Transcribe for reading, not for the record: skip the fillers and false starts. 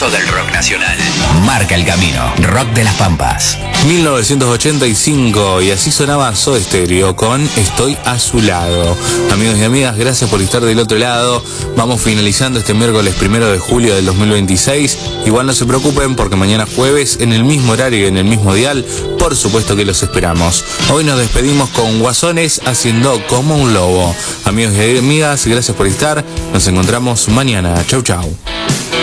comienzo del rock nacional. Marca el camino. Rock de las Pampas. 1985, y así sonaba Soda Stereo con Estoy a su lado. Amigos y amigas, gracias por estar del otro lado. Vamos finalizando este miércoles 1 de julio del 2026. Igual no se preocupen porque mañana jueves, en el mismo horario y en el mismo dial, por supuesto que los esperamos. Hoy nos despedimos con Guasones haciendo Como un Lobo. Amigos y amigas, gracias por estar. Nos encontramos mañana. Chau, chau.